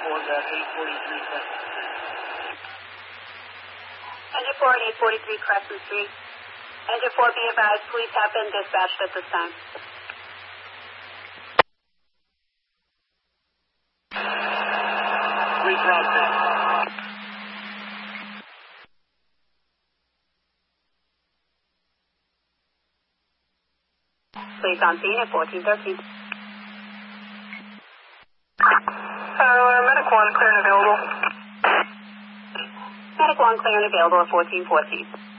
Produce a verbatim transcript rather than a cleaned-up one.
report at eight forty-three Crescent Street. Engine four and eight forty-three Crescent Street. Engine four, be advised, police have been dispatched at this time. Three crossing. Police on scene at fourteen thirteen. Uh, Medic one, clear and available. Medic one, clear and available at fourteen fourteen.